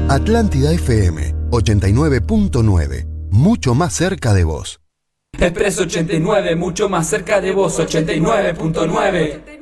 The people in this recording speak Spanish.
Atlántida FM 89.9, mucho más cerca de vos. Expreso 89, mucho más cerca de vos, 89.9.